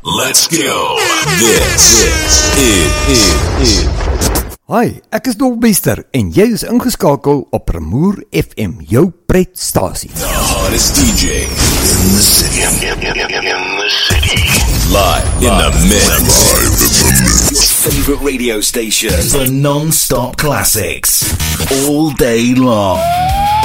Let's go. This is. Hi, ek is Dolbester en jy is ingeskakel op Remoer FM, jou pretstasie. The hottest DJ in the city. Live in the mix. Your favorite radio station for non-stop classics all day long.